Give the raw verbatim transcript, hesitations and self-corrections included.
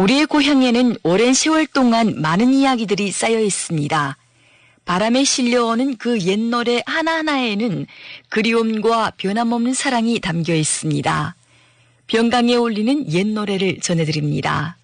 우리의 고향에는 오랜 세월 동안 많은 이야기들이 쌓여 있습니다. 바람에 실려오는 그 옛 노래 하나하나에는 그리움과 변함없는 사랑이 담겨 있습니다. 병강에 울리는 옛 노래를 전해드립니다.